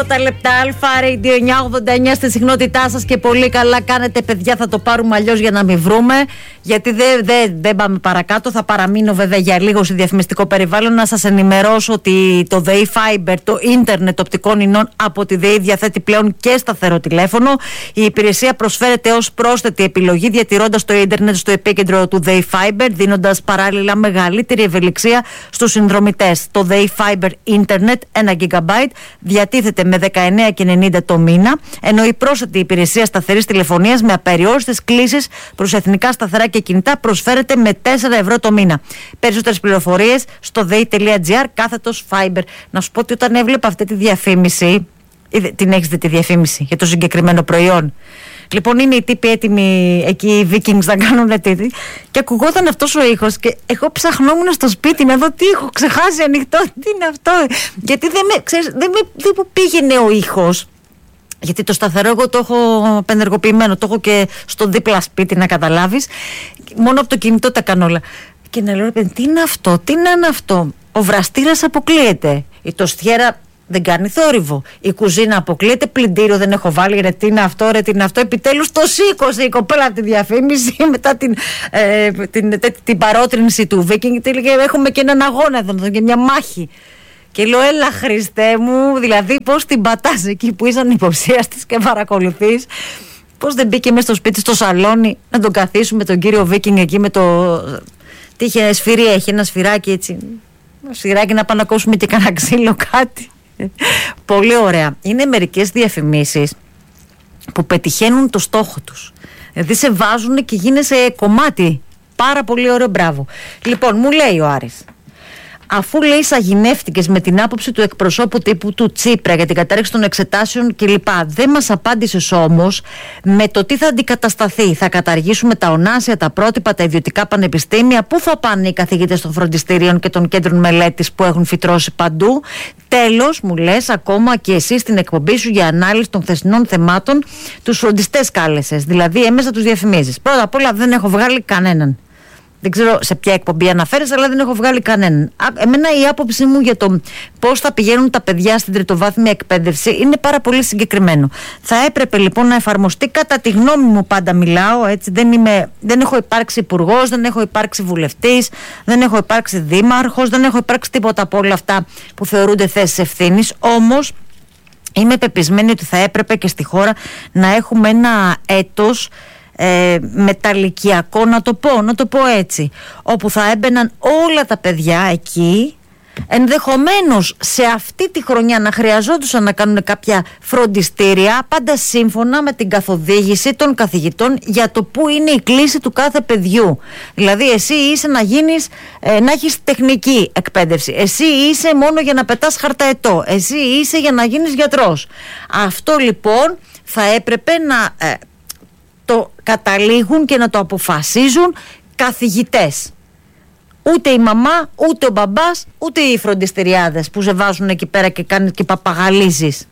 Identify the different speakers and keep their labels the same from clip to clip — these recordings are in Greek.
Speaker 1: Τα λεπτά Αλφα Radio 989 στη συχνότητά σας και πολύ καλά κάνετε, παιδιά. Θα το πάρουμε αλλιώς για να μην βρούμε, γιατί δεν πάμε παρακάτω. Θα παραμείνω βέβαια για λίγο σε διαφημιστικό περιβάλλον. Να σας ενημερώσω ότι το ΔΕΗ Fiber, το ίντερνετ οπτικών ινών από τη ΔΕΗ, διαθέτει πλέον και σταθερό τηλέφωνο. Η υπηρεσία προσφέρεται ως πρόσθετη επιλογή, διατηρώντας το ίντερνετ στο επίκεντρο του ΔΕΗ Fiber, δίνοντας παράλληλα μεγαλύτερη ευελιξία στους συνδρομητές. Το ΔΕΗ Fiber Ίντερνετ 1 GB διατίθεται με 19,90 το μήνα, ενώ η πρόσθετη υπηρεσία σταθερής τηλεφωνίας με απεριόριστες κλήσεις προς εθνικά σταθερά και κινητά προσφέρεται με 4 ευρώ το μήνα. Περισσότερες πληροφορίες στο dei.gr/fiber. Να σου πω ότι όταν έβλεπα αυτή τη διαφήμιση, την έχεις δει τη διαφήμιση για το συγκεκριμένο προϊόν? Λοιπόν, είναι οι τύποι έτοιμοι εκεί, οι Vikings, να κάνουν τέτοιο. Και ακουγόταν αυτός ο ήχος. Και εγώ ψαχνόμουν στο σπίτι να δω τι έχω ξεχάσει ανοιχτό. Τι είναι αυτό? Γιατί δεν μου πήγαινε ο ήχος. Γιατί το σταθερό εγώ το έχω απενεργοποιημένο. Το έχω και στο δίπλα σπίτι, να καταλάβεις. Μόνο από το κινητό τα κάνω όλα. Και να λέω, ρε παιδί, τι είναι αυτό, τι είναι αυτό? Ο βραστήρας αποκλείεται. Η τοστιέρα δεν κάνει θόρυβο. Η κουζίνα αποκλείεται. Πλυντήριο δεν έχω βάλει. Ρε τι είναι αυτό, ρε τι είναι αυτό. Επιτέλους το σήκωσε η κοπέλα από τη διαφήμιση μετά την παρότρινση του Viking. Έχουμε και έναν αγώνα εδώ και μια μάχη. Και λέω, έλα Χριστέ μου, δηλαδή πώς την πατάς εκεί που ήσαν υποψίαστης και παρακολουθείς? Πώς δεν μπήκε μέσα στο σπίτι, στο σαλόνι, να τον καθίσουμε τον κύριο Viking εκεί με το... Τι είχε, σφυρί έχει, ένα σφυράκι έτσι. Ένα σφυράκι να πάμε να κόψουμε και κανένα ξύλο, κάτι. Πολύ ωραία. Είναι μερικές διαφημίσεις που πετυχαίνουν το στόχο τους. Δηλαδή σε βάζουν και γίνεσαι κομμάτι. Πάρα πολύ ωραίο, μπράβο. Λοιπόν, μου λέει ο Άρης, αφού λέει σαγηνεύτηκες με την άποψη του εκπροσώπου τύπου του Τσίπρα για την κατάρριξη των εξετάσεων κλπ. Δεν μας απάντησες όμως με το τι θα αντικατασταθεί. Θα καταργήσουμε τα ονάσια, τα πρότυπα, τα ιδιωτικά πανεπιστήμια? Πού θα πάνε οι καθηγητές των φροντιστηρίων και των κέντρων μελέτης που έχουν φυτρώσει παντού? Τέλος, μου λες, ακόμα και εσύ στην εκπομπή σου για ανάλυση των χθεσινών θεμάτων τους φροντιστές κάλεσες. Δηλαδή έμεσα τους διαφημίζεις. Πρώτα απ' όλα δεν έχω βγάλει κανέναν. Δεν ξέρω σε ποια εκπομπή αναφέρεσαι, αλλά δεν έχω βγάλει κανέναν. Εμένα η άποψή μου για το πώς θα πηγαίνουν τα παιδιά στην τριτοβάθμια εκπαίδευση είναι πάρα πολύ συγκεκριμένο. Θα έπρεπε λοιπόν να εφαρμοστεί, κατά τη γνώμη μου, πάντα μιλάω έτσι, δεν έχω υπάρξει υπουργός, δεν έχω υπάρξει βουλευτής, δεν έχω υπάρξει δήμαρχος, δεν έχω υπάρξει τίποτα από όλα αυτά που θεωρούνται θέσεις ευθύνης. Όμως είμαι πεπισμένη ότι θα έπρεπε και στη χώρα να έχουμε ένα έτος μεταλυκιακό, να το πω έτσι, όπου θα έμπαιναν όλα τα παιδιά εκεί, ενδεχομένως σε αυτή τη χρονιά να χρειαζόντουσαν να κάνουν κάποια φροντιστήρια, πάντα σύμφωνα με την καθοδήγηση των καθηγητών για το που είναι η κλίση του κάθε παιδιού. Δηλαδή εσύ είσαι να έχεις τεχνική εκπαίδευση, εσύ είσαι μόνο για να πετάς χαρταετό, εσύ είσαι για να γίνεις γιατρός. Αυτό λοιπόν θα έπρεπε να το καταλήγουν και να το αποφασίζουν καθηγητές. Ούτε η μαμά, ούτε ο μπαμπάς, ούτε οι φροντιστηριάδες που σε βάζουν εκεί πέρα και κάνεις και παπαγαλίζεις.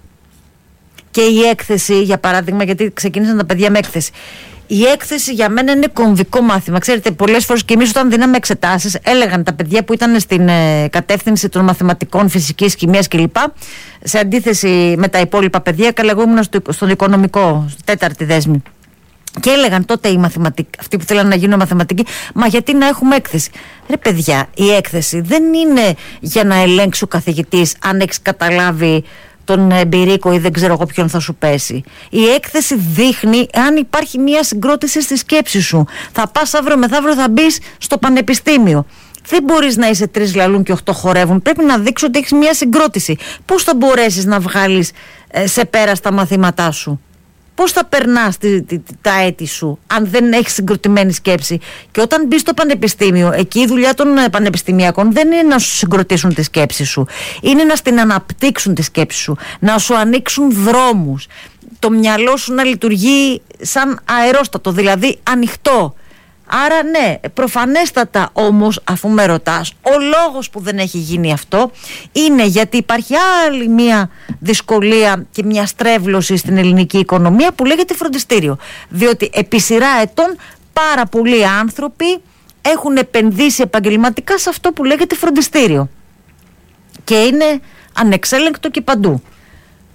Speaker 1: Και η έκθεση, για παράδειγμα, γιατί ξεκίνησαν τα παιδιά με έκθεση. Η έκθεση για μένα είναι κομβικό μάθημα. Ξέρετε, πολλές φορές και εμείς όταν δίναμε εξετάσεις, έλεγαν τα παιδιά που ήταν στην κατεύθυνση των μαθηματικών, φυσικής, χημίας κλπ. Σε αντίθεση με τα υπόλοιπα παιδιά, καλά, εγώ ήμουν στον οικονομικό, στη τέταρτη δέσμη. Και έλεγαν τότε οι αυτοί που θέλαν να γίνουν μαθηματικοί, μα γιατί να έχουμε έκθεση? Ρε παιδιά, η έκθεση δεν είναι για να ελέγξει ο καθηγητής αν έχεις καταλάβει τον εμπειρίκο ή δεν ξέρω εγώ ποιον θα σου πέσει. Η έκθεση δείχνει αν υπάρχει μια συγκρότηση στη σκέψη σου. Θα πας αύριο μεθαύριο, θα μπεις στο πανεπιστήμιο. Δεν μπορείς να είσαι 3 λαλούν και 8 χορεύουν. Πρέπει να δείξω ότι έχεις μια συγκρότηση. Πώς θα μπορέσεις να βγάλεις σε πέρα στα μαθήματά σου? Πώς θα περνάς τα έτη σου αν δεν έχεις συγκροτημένη σκέψη? Και όταν μπεις στο πανεπιστήμιο, εκεί η δουλειά των πανεπιστημιακών δεν είναι να σου συγκροτήσουν τη σκέψη σου. Είναι να στην αναπτύξουν τη σκέψη σου, να σου ανοίξουν δρόμους. Το μυαλό σου να λειτουργεί σαν αερόστατο, δηλαδή ανοιχτό. Άρα ναι, προφανέστατα όμως, αφού με ρωτάς, ο λόγος που δεν έχει γίνει αυτό είναι γιατί υπάρχει άλλη μια δυσκολία και μια στρέβλωση στην ελληνική οικονομία που λέγεται φροντιστήριο. Διότι επί σειρά ετών πάρα πολλοί άνθρωποι έχουν επενδύσει επαγγελματικά σε αυτό που λέγεται φροντιστήριο και είναι ανεξέλεγκτο και παντού.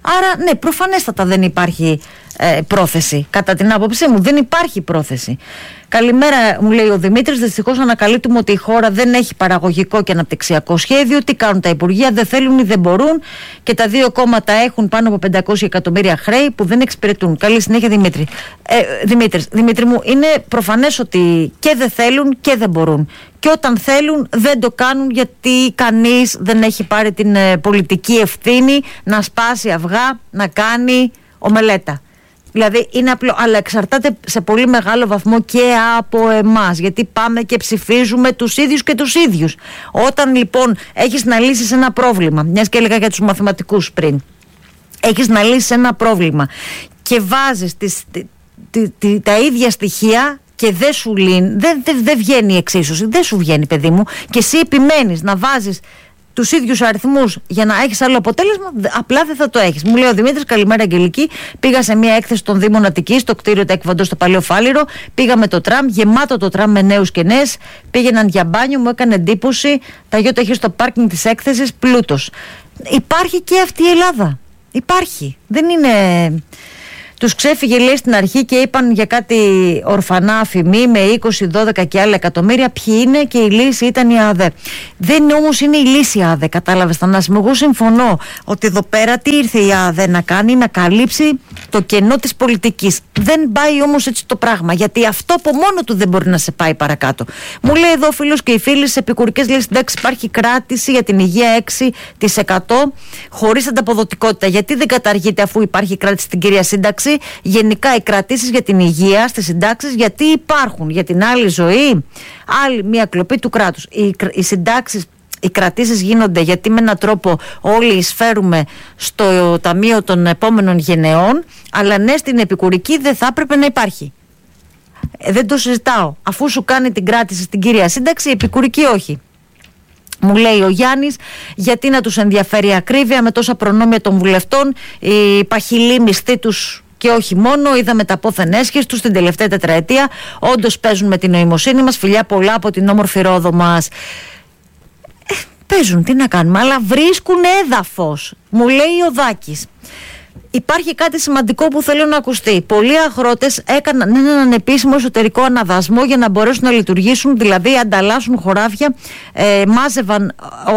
Speaker 1: Άρα ναι, προφανέστατα δεν υπάρχει πρόθεση. Κατά την άποψή μου δεν υπάρχει πρόθεση. Καλημέρα, μου λέει ο Δημήτρης. Δυστυχώς ανακαλύπτουμε ότι η χώρα δεν έχει παραγωγικό και αναπτυξιακό σχέδιο. Τι κάνουν τα υπουργεία? Δεν θέλουν ή δεν μπορούν. Και τα δύο κόμματα έχουν πάνω από 500 εκατομμύρια χρέη που δεν εξυπηρετούν. Καλή συνέχεια, Δημήτρη. Δημήτρη μου, είναι προφανές ότι και δεν θέλουν και δεν μπορούν. Και όταν θέλουν δεν το κάνουν, γιατί κανείς δεν έχει πάρει την πολιτική ευθύνη να σπάσει αυγά, να κάνει ομελέτα. Δηλαδή είναι απλό, αλλά εξαρτάται σε πολύ μεγάλο βαθμό και από εμάς, γιατί πάμε και ψηφίζουμε τους ίδιους και τους ίδιους. Όταν λοιπόν έχεις να λύσεις ένα πρόβλημα, μιας και έλεγα για τους μαθηματικούς πριν, έχεις να λύσεις ένα πρόβλημα και βάζεις τα ίδια στοιχεία και δεν σου λύνει, δεν βγαίνει η εξίσωση, δεν σου βγαίνει, παιδί μου, και εσύ επιμένεις να βάζεις τους ίδιους αριθμούς για να έχεις άλλο αποτέλεσμα, απλά δεν θα το έχεις. Μου λέει ο Δημήτρης, καλημέρα Αγγελική. Πήγα σε μια έκθεση των Δήμων Αττικής, στο κτίριο Τέκβαντο στο Παλαιό Φάληρο. Πήγα με το τραμ, γεμάτο το τραμ με νέους και νέες. Πήγαιναν για μπάνιο, μου έκανε εντύπωση. Τα γιώτα έχει στο πάρκινγκ της έκθεσης, πλούτος. Υπάρχει και αυτή η Ελλάδα. Υπάρχει. Δεν είναι. Τους ξέφυγε, λέει, στην αρχή και είπαν για κάτι ορφανά αφημί με 20, 12 και άλλα εκατομμύρια. Ποιοι είναι, και η λύση ήταν η ΑΔΕ. Δεν όμως είναι η λύση η ΑΔΕ, κατάλαβες, Θανάση μου? Εγώ συμφωνώ ότι εδώ πέρα τι ήρθε η ΑΔΕ να κάνει? Να καλύψει το κενό της πολιτικής. Δεν πάει όμως έτσι το πράγμα, γιατί αυτό από μόνο του δεν μπορεί να σε πάει παρακάτω. Μου λέει εδώ ο φίλος και οι φίλοι στις επικουρικές, λέει, εντάξει, υπάρχει κράτηση για την υγεία 6% χωρίς ανταποδοτικότητα. Γιατί δεν καταργείται αφού υπάρχει κράτηση στην κυρία σύνταξη? Γενικά οι κρατήσεις για την υγεία στις συντάξεις, γιατί υπάρχουν? Για την άλλη ζωή, άλλη μια κλοπή του κράτους. Οι συντάξεις, οι κρατήσεις γίνονται γιατί με έναν τρόπο όλοι εισφέρουμε στο ταμείο των επόμενων γενεών, αλλά ναι, στην επικουρική δεν θα έπρεπε να υπάρχει. Δεν το συζητάω. Αφού σου κάνει την κράτηση στην κύρια σύνταξη, η επικουρική όχι. Μου λέει ο Γιάννης, γιατί να τους ενδιαφέρει η ακρίβεια με τόσα προνόμια των βουλευτών, η παχυλή μισθή τους? Και όχι μόνο, είδαμε τα πόθεν έσχες τους την τελευταία τετραετία. Όντως παίζουν με την νοημοσύνη μας. Φιλιά πολλά από την όμορφη Ρόδο μας. Παίζουν, τι να κάνουμε, αλλά βρίσκουν έδαφος. Μου λέει ο Δάκης. Υπάρχει κάτι σημαντικό που θέλω να ακουστεί. Πολλοί αγρότες έκαναν έναν επίσημο εσωτερικό αναδασμό για να μπορέσουν να λειτουργήσουν, δηλαδή ανταλλάσσουν χωράφια, μάζευαν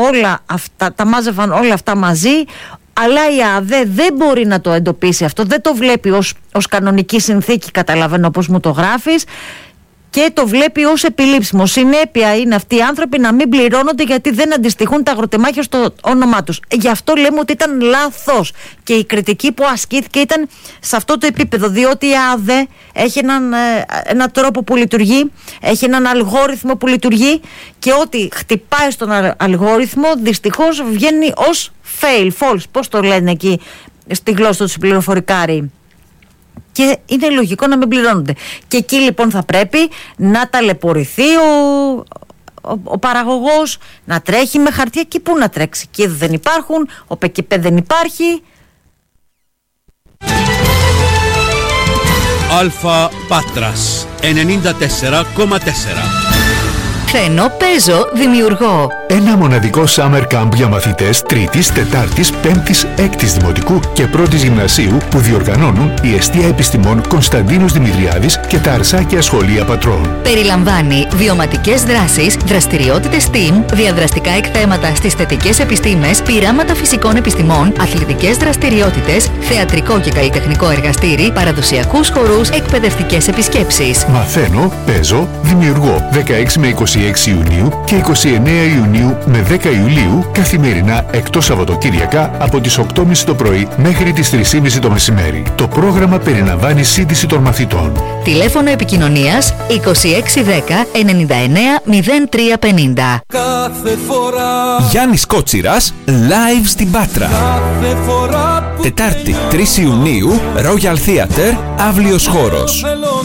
Speaker 1: όλα αυτά μαζί. Αλλά η ΑΔΕ δεν μπορεί να το εντοπίσει αυτό, δεν το βλέπει ως κανονική συνθήκη, καταλαβαίνω πώς μου το γράφεις, και το βλέπει ως επιλήψιμο. Συνέπεια είναι αυτοί οι άνθρωποι να μην πληρώνονται γιατί δεν αντιστοιχούν τα αγροτεμάχια στο όνομά τους. Γι' αυτό λέμε ότι ήταν λάθος και η κριτική που ασκήθηκε ήταν σε αυτό το επίπεδο, διότι η ΑΔΕ έχει έναν τρόπο που λειτουργεί, έχει έναν αλγόριθμο που λειτουργεί, και ό,τι χτυπάει στον αλγόριθμο δυστυχώς βγαίνει ως fail, false, πώς το λένε εκεί στη γλώσσα του πληροφορικάρι. Και είναι λογικό να μην πληρώνονται. Και εκεί λοιπόν θα πρέπει να ταλαιπωρηθεί ο παραγωγός, να τρέχει με χαρτιά. Και πού να τρέξει? Και δεν υπάρχουν, ο ΠΚΠ δεν υπάρχει.
Speaker 2: Αλφα Πάτρας 94,4.
Speaker 3: Ξένο, παίζω, δημιουργώ.
Speaker 4: Ένα μοναδικό summer camp για μαθητές 3ης, 4ης, 5ης, 6ης Δημοτικού και 1ης Γυμνασίου που διοργανώνουν η Εστία Επιστημών Κωνσταντίνος Δημητριάδης και τα Αρσάκια Σχολεία Πατρών.
Speaker 3: Περιλαμβάνει βιωματικές δράσεις, δραστηριότητες STEAM, διαδραστικά εκθέματα στις θετικές επιστήμες, πειράματα φυσικών επιστημών, αθλητικές δραστηριότητες, θεατρικό και καλλιτεχνικό εργαστήρι, παραδοσιακούς χορούς, εκπαιδευτικές επισκέψεις.
Speaker 4: Μαθαίνω, παίζω, δημιουργώ 16 με 26 Ιουνίου και 29 Ιουνίου με 10 Ιουλίου, καθημερινά εκτός Σαββατοκύριακα από τις 8.30 το πρωί μέχρι τις 3.30 το μεσημέρι. Το πρόγραμμα περιλαμβάνει σύντηση των μαθητών. Τηλέφωνο επικοινωνίας 2610 99 0350.
Speaker 5: Γιάννης Κότσιρας, live στην Πάτρα. Τετάρτη 3 Ιουνίου, Royal Theatre, αύλιος χώρος.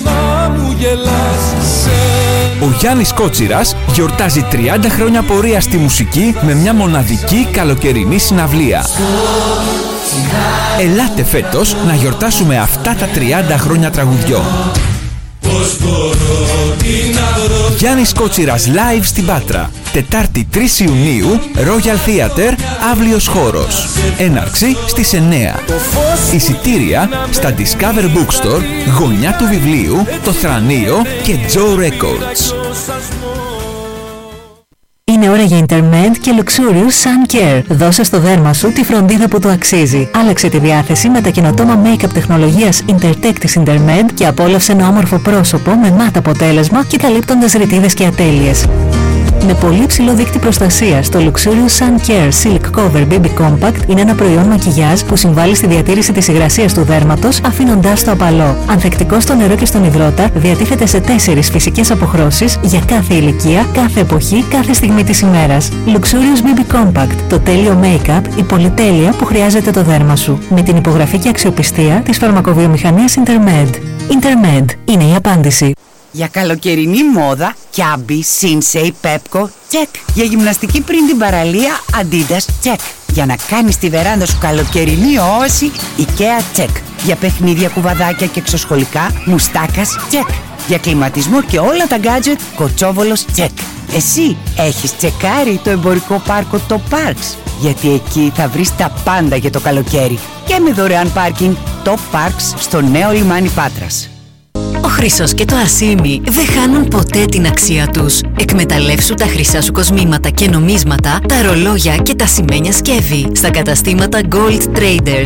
Speaker 5: Ο Γιάννης Κότσιρας γιορτάζει 30 χρόνια πορεία στη μουσική με μια μοναδική καλοκαιρινή συναυλία. Ελάτε φέτος να γιορτάσουμε αυτά τα 30 χρόνια τραγουδιών. Γιάννης Κότσιρας live στην Πάτρα. Τετάρτη 3 Ιουνίου, Royal Theatre, αύλιος χώρος. Έναρξη στις 9. Εισιτήρια στα Discover Bookstore, Γωνιά του Βιβλίου, Το Θρανείο και Joe Records.
Speaker 3: Είναι ώρα για Intermed και Luxurious Sun Care. Δώσε στο δέρμα σου τη φροντίδα που το αξίζει. Άλλαξε τη διάθεση με τα καινοτόμα make-up τεχνολογίας Intertech της Intermed και απόλαυσε ένα όμορφο πρόσωπο με μάτ αποτέλεσμα και καλύπτοντας ρητίδες και ατέλειες. Με πολύ ψηλό δείκτη προστασίας, το Luxurious Sun Care Silk Cover Baby Compact είναι ένα προϊόν μακιγιάζ που συμβάλλει στη διατήρηση της υγρασίας του δέρματος, αφήνοντάς το απαλό. Ανθεκτικό στο νερό και στον υδρότα, διατίθεται σε 4 φυσικές αποχρώσεις για κάθε ηλικία, κάθε εποχή, κάθε στιγμή της ημέρας. Luxurious Baby Compact, το τέλειο make-up, η πολυτέλεια που χρειάζεται το δέρμα σου. Με την υπογραφή και αξιοπιστία της φαρμακοβιομηχανίας Intermed. Intermed είναι η απάντηση.
Speaker 6: Για καλοκαιρινή μόδα, Κιάμπι, Σίνσεϊ, Πέπκο, τσεκ. Για γυμναστική πριν την παραλία, Αντίντας, τσεκ. Για να κάνεις τη βεράντα σου καλοκαιρινή όαση, IKEA, τσεκ. Για παιχνίδια, κουβαδάκια και εξωσχολικά, Μουστάκας, τσεκ. Για κλιματισμό και όλα τα γκάτζετ, Κοτσόβολος, τσεκ. Εσύ έχεις τσεκάρει το εμπορικό πάρκο το Parks? Γιατί εκεί θα βρεις τα πάντα για το καλοκαίρι. Και με δωρεάν πάρκινγκ, το Parks στο νέο λιμάνι Πάτρας.
Speaker 3: Ο χρυσός και το αρσίμι δεν χάνουν ποτέ την αξία τους. Εκμεταλλεύσου τα χρυσά σου κοσμήματα και νομίσματα, τα ρολόγια και τα σημαίνια σκεύη στα καταστήματα Gold Traders.